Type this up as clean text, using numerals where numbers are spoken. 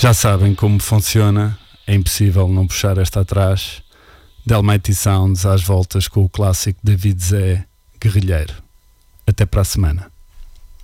Já sabem como funciona, é impossível não puxar esta atrás. Del Mighty Sounds às voltas com o clássico David Zé, Guerrilheiro. Até para a semana.